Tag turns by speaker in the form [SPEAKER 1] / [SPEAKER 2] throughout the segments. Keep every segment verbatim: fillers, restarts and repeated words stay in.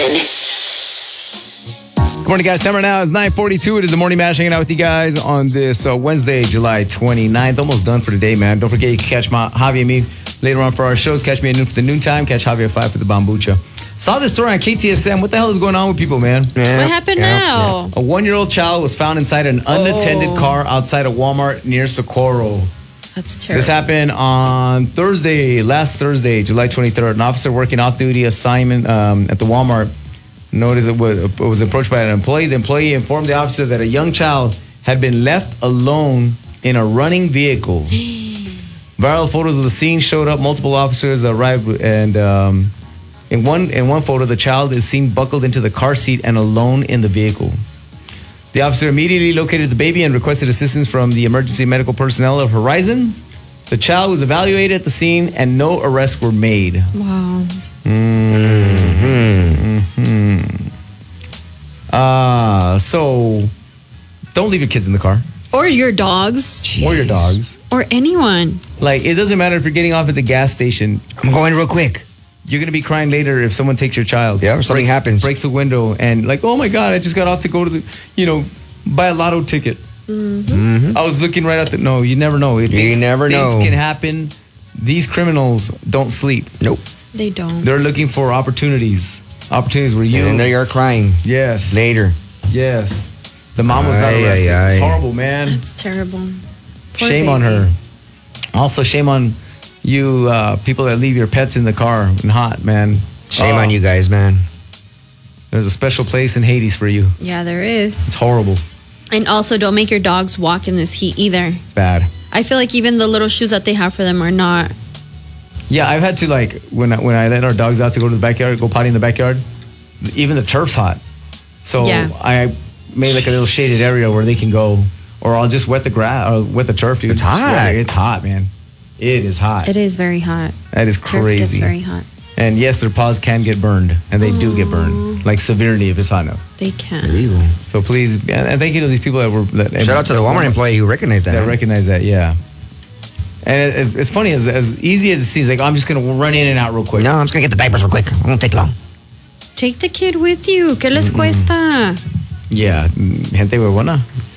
[SPEAKER 1] Good morning, guys. Time right now is nine forty-two. It is the Morning Mash hanging out with you guys on this uh, Wednesday, July twenty-ninth. Almost done for today, man. Don't forget you can catch my, Javi and me later on for our shows. Catch me at noon for the noontime. Catch Javi at five for the Bambucha. Saw this story on K T S M. What the hell is going on with people, man?
[SPEAKER 2] Yeah, what happened yeah, now?
[SPEAKER 1] Yeah. A one-year-old child was found inside an unattended oh. car outside a Walmart near Socorro.
[SPEAKER 2] That's terrible.
[SPEAKER 1] This happened on Thursday, last Thursday, July twenty-third. An officer working off-duty assignment um, at the Walmart noticed it was, it was approached by an employee. The employee informed the officer that a young child had been left alone in a running vehicle. Viral photos of the scene showed up. Multiple officers arrived, and um, in one in one photo, the child is seen buckled into the car seat and alone in the vehicle. The officer immediately located the baby and requested assistance from the emergency medical personnel of Horizon. The child was evaluated at the scene, and no arrests were made.
[SPEAKER 2] Wow.
[SPEAKER 1] Mm-hmm. Mm-hmm. Uh, so, don't leave your kids in the car.
[SPEAKER 2] Or your dogs.
[SPEAKER 1] Jeez. Or your dogs.
[SPEAKER 2] Or anyone.
[SPEAKER 1] Like, it doesn't matter if you're getting off at the gas station.
[SPEAKER 3] I'm going real quick.
[SPEAKER 1] You're going to be crying later if someone takes your child.
[SPEAKER 3] Yeah, or something
[SPEAKER 1] breaks,
[SPEAKER 3] happens.
[SPEAKER 1] Breaks the window and like, oh my God, I just got off to go to the, you know, buy a lotto ticket.
[SPEAKER 2] Mm-hmm.
[SPEAKER 3] Mm-hmm.
[SPEAKER 1] I was looking right at the, no, you never know. It
[SPEAKER 3] you
[SPEAKER 1] makes,
[SPEAKER 3] never
[SPEAKER 1] things
[SPEAKER 3] know.
[SPEAKER 1] Things can happen. These criminals don't sleep.
[SPEAKER 3] Nope.
[SPEAKER 2] They don't.
[SPEAKER 1] They're looking for opportunities. Opportunities where you.
[SPEAKER 3] And they are crying.
[SPEAKER 1] Yes.
[SPEAKER 3] Later.
[SPEAKER 1] Yes. The mom was not
[SPEAKER 3] Aye,
[SPEAKER 1] arrested.
[SPEAKER 3] aye, aye.
[SPEAKER 1] It's horrible, man.
[SPEAKER 2] It's terrible. Poor
[SPEAKER 1] shame
[SPEAKER 2] baby.
[SPEAKER 1] on her. Also, shame on you uh, people that leave your pets in the car and hot, man.
[SPEAKER 3] Shame
[SPEAKER 1] oh.
[SPEAKER 3] on you guys, man.
[SPEAKER 1] There's a special place in Hades for you.
[SPEAKER 2] Yeah, there is.
[SPEAKER 1] It's horrible.
[SPEAKER 2] And also, don't make your dogs walk in this heat either.
[SPEAKER 1] Bad.
[SPEAKER 2] I feel like even the little shoes that they have for them are not.
[SPEAKER 1] Yeah, I've had to, like, when I, when I let our dogs out to go to the backyard, go potty in the backyard, even the turf's hot. So
[SPEAKER 2] Yeah.
[SPEAKER 1] I made like a little shaded area where they can go, or I'll just wet the grass or wet the turf, dude.
[SPEAKER 3] It's hot.
[SPEAKER 1] It's hot, man. It is hot.
[SPEAKER 2] It is very hot.
[SPEAKER 1] That is
[SPEAKER 2] Turf
[SPEAKER 1] crazy.
[SPEAKER 2] gets very hot.
[SPEAKER 1] And yes, their paws can get burned, and they do get burned, like severely if it's hot enough.
[SPEAKER 2] They can.
[SPEAKER 3] Illegal.
[SPEAKER 1] So please, and thank you to these people that were. That,
[SPEAKER 3] Shout out to the Walmart employee who recognized that.
[SPEAKER 1] That
[SPEAKER 3] man.
[SPEAKER 1] recognize that, yeah. And it's, it's funny, as, as easy as it seems, like, oh, I'm just going to run in and out real quick.
[SPEAKER 3] No, I'm just going to get the diapers real quick. It won't take long.
[SPEAKER 2] Take the kid with you. ¿Qué les cuesta?
[SPEAKER 1] Yeah, gente huevona.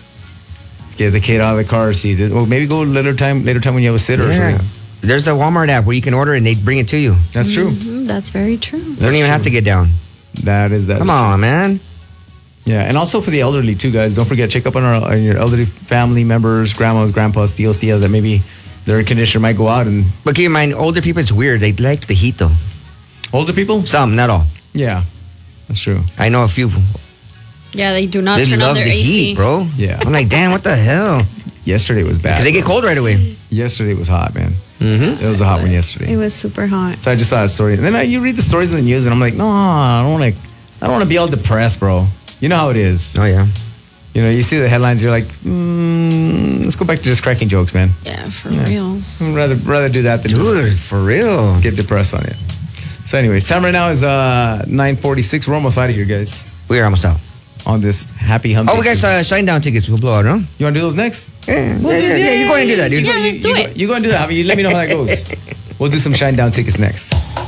[SPEAKER 1] Get the kid out of the car seat. Or maybe go later time, later time when you have a sitter or
[SPEAKER 3] Yeah.
[SPEAKER 1] something.
[SPEAKER 3] There's a Walmart app where you can order and they bring it to you.
[SPEAKER 1] That's true.
[SPEAKER 2] Mm-hmm, that's very true.
[SPEAKER 3] You don't even have to get down.
[SPEAKER 1] That is that.
[SPEAKER 3] Come
[SPEAKER 1] is
[SPEAKER 3] on, man.
[SPEAKER 1] Yeah, and also for the elderly too, guys. Don't forget, check up on, our, on your elderly family members, grandmas, grandpas, tios, tias, that maybe their air conditioner might go out. And
[SPEAKER 3] But keep in mind, older people, it's weird. They like the heat, though.
[SPEAKER 1] older people?
[SPEAKER 3] Some, not all.
[SPEAKER 1] Yeah, that's true.
[SPEAKER 3] I know a few.
[SPEAKER 2] Yeah, they do not
[SPEAKER 3] They
[SPEAKER 2] turn on
[SPEAKER 3] love
[SPEAKER 2] their
[SPEAKER 3] the
[SPEAKER 2] A C.
[SPEAKER 3] heat, bro.
[SPEAKER 1] Yeah.
[SPEAKER 3] I'm like, damn, what the hell?
[SPEAKER 1] Yesterday was bad.
[SPEAKER 3] Because they get cold right away.
[SPEAKER 1] Yesterday was hot, man.
[SPEAKER 3] Mm-hmm.
[SPEAKER 1] It was a hot one
[SPEAKER 2] It
[SPEAKER 1] yesterday.
[SPEAKER 2] was super hot.
[SPEAKER 1] So I just saw a story, and then I, you read the stories in the news, and I'm like, no, I don't want to. I don't want to be all depressed, bro. You know how it is.
[SPEAKER 3] Oh, yeah.
[SPEAKER 1] You know, you see the headlines, you're like, mm, let's go back to just cracking jokes, man.
[SPEAKER 2] Yeah, for
[SPEAKER 1] Yeah.
[SPEAKER 2] reals.
[SPEAKER 1] I'd rather rather do that than
[SPEAKER 3] Dude,
[SPEAKER 1] just
[SPEAKER 3] for real.
[SPEAKER 1] get depressed on it. So, anyways, time right now is uh, nine forty-six. We're almost out of here, guys.
[SPEAKER 3] We are almost out.
[SPEAKER 1] On this happy hump.
[SPEAKER 3] Oh, we got uh, Shine Down tickets. We'll blow out, huh?
[SPEAKER 1] You want to do those next?
[SPEAKER 3] Yeah, yeah, yeah, yeah, You go ahead and do that, dude.
[SPEAKER 2] Yeah,
[SPEAKER 1] You-
[SPEAKER 2] let's
[SPEAKER 1] you,
[SPEAKER 2] do
[SPEAKER 1] you
[SPEAKER 2] it.
[SPEAKER 1] Go, you go and do that. You let me know how that goes. We'll do some Shine Down tickets next.